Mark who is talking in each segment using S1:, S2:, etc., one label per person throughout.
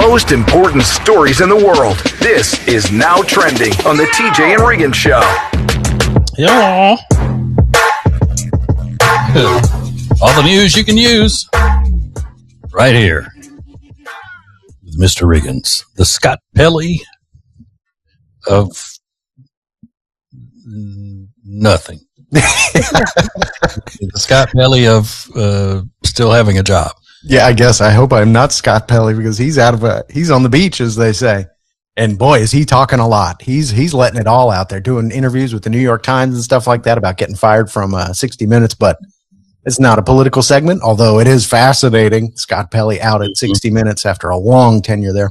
S1: most important stories in the world. This is Now Trending on the TJ and Regan Show.
S2: Yeah. All the news you can use right here with Mr. Riggins, the Scott Pelley of nothing. The Scott Pelley of still having a job.
S3: Yeah, I guess. I hope I'm not Scott Pelley because he's he's on the beach, as they say. And boy, is he talking a lot. He's letting it all out there, doing interviews with the New York Times and stuff like that about getting fired from 60 Minutes. But it's not a political segment, although it is fascinating. Scott Pelley out at 60 Minutes after a long tenure there.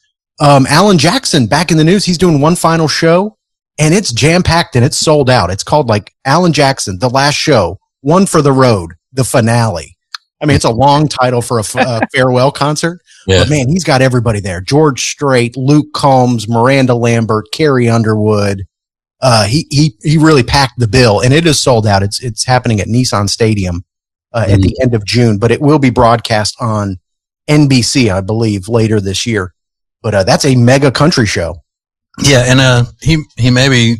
S3: Alan Jackson back in the news. He's doing one final show, and it's jam-packed and it's sold out. It's called like Alan Jackson, The Last Show, One for the Road, the finale. I mean, it's a long title for a farewell concert, but man, he's got everybody there. George Strait, Luke Combs, Miranda Lambert, Carrie Underwood. He really packed the bill, and it is sold out. It's happening at Nissan Stadium at the end of June, but it will be broadcast on NBC, I believe, later this year. But that's a mega country show.
S2: Yeah, and he may be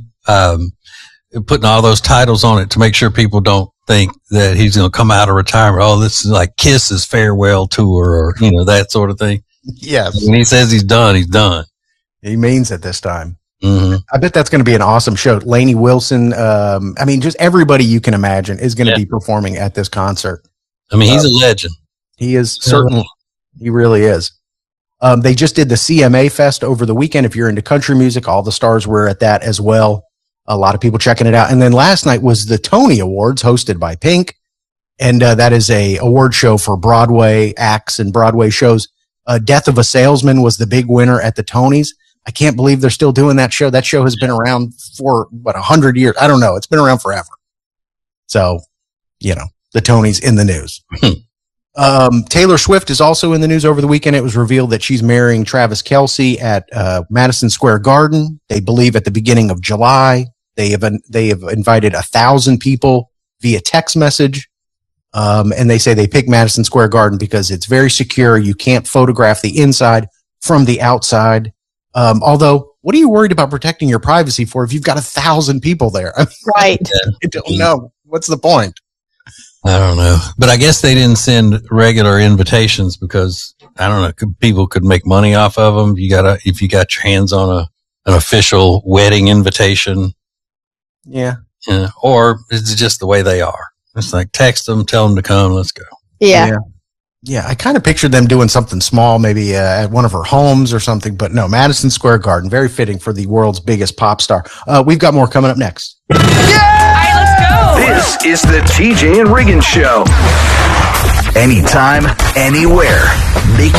S2: putting all those titles on it to make sure people don't think that he's going to come out of retirement. Oh, this is like Kiss's farewell tour, or that sort of thing.
S3: Yes.
S2: When he says he's done, he's done.
S3: He means it this time.
S2: Mm-hmm.
S3: I bet that's going to be an awesome show. Lainey Wilson. I mean, just everybody you can imagine is going to be performing at this concert.
S2: I mean, he's a legend.
S3: He is certainly. He really is. They just did the CMA Fest over the weekend. If you're into country music, all the stars were at that as well. A lot of people checking it out. And then last night was the Tony Awards hosted by Pink. And that is a award show for Broadway acts and Broadway shows. Death of a Salesman was the big winner at the Tonys. I can't believe they're still doing that show. That show has been around for 100 years. I don't know. It's been around forever. So, the Tonys in the news. Taylor Swift is also in the news over the weekend. It was revealed that she's marrying Travis Kelce at Madison Square Garden. They believe at the beginning of July. They have invited 1,000 people via text message. And they say they picked Madison Square Garden because it's very secure. You can't photograph the inside from the outside. Although, what are you worried about protecting your privacy for if you've got 1,000 people there? I mean,
S4: right.
S3: I don't know. What's the point?
S2: I don't know, but I guess they didn't send regular invitations because I don't know. People could make money off of them. If you got your hands on an official wedding invitation.
S3: Yeah.
S2: Or it's just the way they are. It's like text them, tell them to come. Let's go.
S4: Yeah.
S3: Yeah. I kind of pictured them doing something small, maybe at one of her homes or something, but no, Madison Square Garden, very fitting for the world's biggest pop star. We've got more coming up next.
S1: This is the TJ and Regan Show. Anytime, anywhere.